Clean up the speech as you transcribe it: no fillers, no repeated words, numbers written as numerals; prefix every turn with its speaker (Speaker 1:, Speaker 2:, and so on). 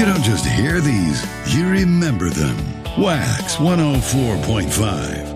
Speaker 1: You don't just hear these, you remember them. Wax 104.5.